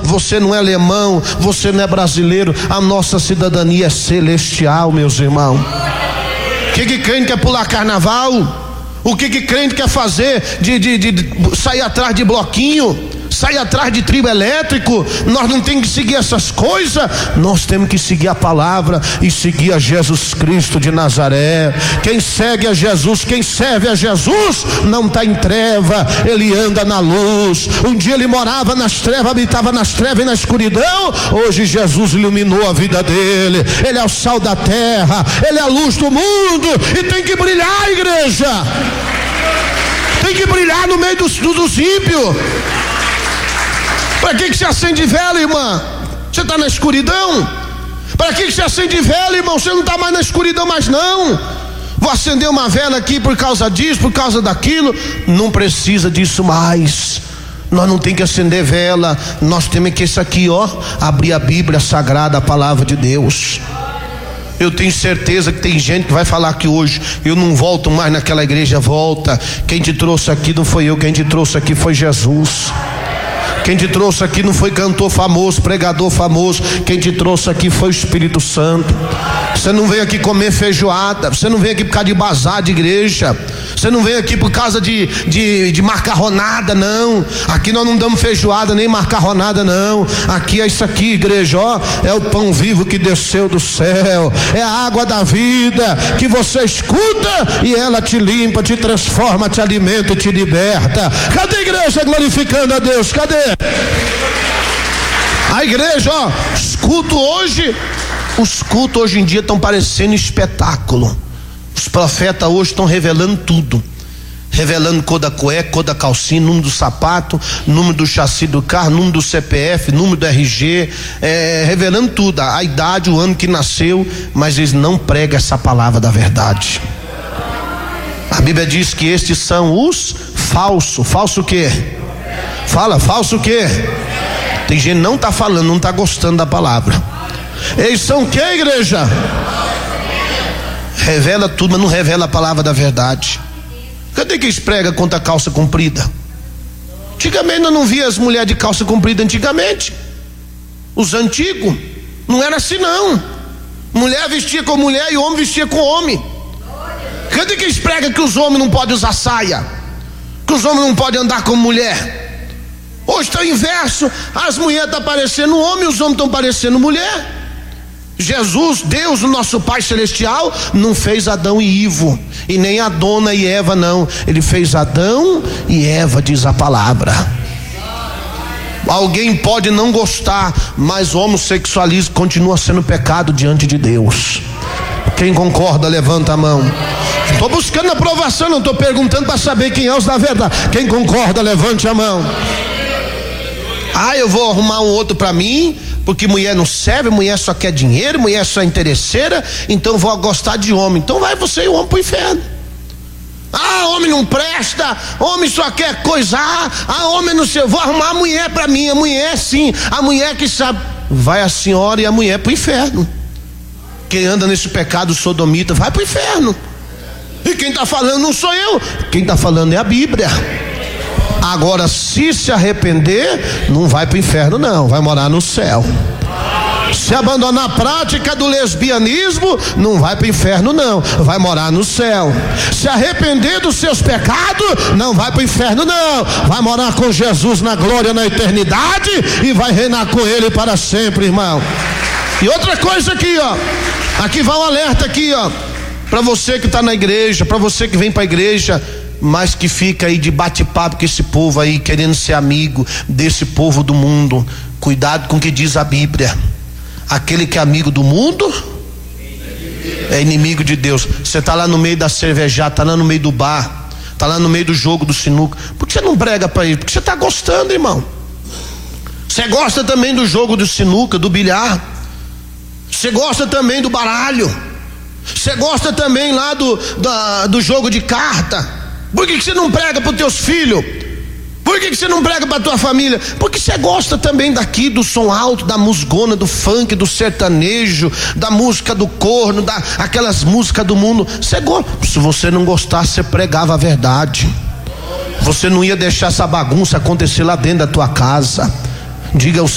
você não é alemão, você não é brasileiro, a nossa cidadania é celestial, meus irmãos. O que crente quer pular carnaval? O que crente quer fazer de sair atrás de bloquinho, sair atrás de trio elétrico? Nós não temos que seguir essas coisas, nós temos que seguir a palavra e seguir a Jesus Cristo de Nazaré. Quem segue a Jesus, quem serve a Jesus, não está em treva, ele anda na luz. Um dia ele morava nas trevas, habitava nas trevas e na escuridão. Hoje Jesus iluminou a vida dele, ele é o sal da terra, ele é a luz do mundo, e tem que brilhar, igreja. Tem que brilhar no meio dos ímpios. Para que você acende vela, irmã? Você está na escuridão? Para que você acende vela, irmão? Você não está mais na escuridão mais não. Vou acender uma vela aqui por causa disso, por causa daquilo. Não precisa disso mais. Nós não temos que acender vela. Nós temos que isso aqui, abrir a Bíblia Sagrada, a palavra de Deus. Eu tenho certeza que tem gente que vai falar que hoje eu não volto mais naquela igreja. Volta. Quem te trouxe aqui não foi eu, quem te trouxe aqui foi Jesus. Quem te trouxe aqui não foi cantor famoso, pregador famoso. Quem te trouxe aqui foi o Espírito Santo. Você não veio aqui comer feijoada, você não veio aqui por causa de bazar de igreja, você não veio aqui por causa de macarronada, não. Aqui nós não damos feijoada nem macarronada, não. Aqui é isso aqui, igreja, é o pão vivo que desceu do céu, é a água da vida que você escuta e ela te limpa, te transforma, te alimenta e te liberta. Cadê a igreja glorificando a Deus? Cadê? A igreja, os cultos hoje em dia estão parecendo espetáculo. Os profetas hoje estão revelando tudo, revelando cor da cueca, cor da calcinha, número do sapato, número do chassi do carro, número do CPF, número do RG, revelando tudo, a idade, o ano que nasceu, mas eles não pregam essa palavra da verdade. A Bíblia diz que estes são os falsos. Falso o quê? Fala, falso o quê? Tem gente que não está falando, não está gostando da palavra. Eles são o que, igreja? Revela tudo, mas não revela a palavra da verdade. Cadê que eles pregam contra a calça comprida? Antigamente eu não via as mulheres de calça comprida antigamente. Os antigos não era assim não. Mulher vestia com mulher e homem vestia com homem. Cadê que eles pregam que os homens não podem usar saia, que os homens não podem andar como mulher? Hoje está o inverso, as mulheres estão parecendo homem, os homens estão parecendo mulher. Jesus, Deus, o nosso Pai Celestial, não fez Adão e Ivo, e nem Adona e Eva, não. Ele fez Adão e Eva, diz a palavra. Alguém pode não gostar, mas o homossexualismo continua sendo pecado diante de Deus. Quem concorda, levanta a mão. Estou buscando aprovação, não estou perguntando para saber quem é os da verdade. Quem concorda, levante a mão. Eu vou arrumar um outro para mim, porque mulher não serve, mulher só quer dinheiro, mulher só é interesseira, então vou gostar de homem. Então vai você e o homem pro inferno. Homem não presta, homem só quer coisar, homem não sei, vou arrumar a mulher para mim, a mulher sim, a mulher que sabe. Vai a senhora e a mulher pro inferno. Quem anda nesse pecado sodomita vai pro inferno. E quem está falando não sou eu, quem está falando é a Bíblia. Agora, se arrepender, não vai para o inferno não, vai morar no céu. Se abandonar a prática do lesbianismo, não vai para o inferno não, vai morar no céu. Se arrepender dos seus pecados, não vai para o inferno não, vai morar com Jesus na glória, na eternidade, e vai reinar com ele para sempre, irmão. E outra coisa aqui, aqui vai um alerta aqui, para você que está na igreja, para você que vem para a igreja, mas que fica aí de bate-papo com esse povo aí, querendo ser amigo desse povo do mundo. Cuidado com o que diz a Bíblia. Aquele que é amigo do mundo é inimigo de Deus. Você está lá no meio da cervejada, está lá no meio do bar, está lá no meio do jogo do sinuca. Por que você não prega para ele? Porque você está gostando, irmão. Você gosta também do jogo do sinuca, do bilhar. Você gosta também do baralho. Você gosta também lá do jogo de carta. Por que você não prega para os teus filhos? Por que você não prega para a tua família? Porque você gosta também daqui do som alto, da musgona, do funk, do sertanejo, da música do corno, aquelas músicas do mundo. Você gosta. Se você não gostasse, você pregava a verdade. Você não ia deixar essa bagunça acontecer lá dentro da tua casa. Diga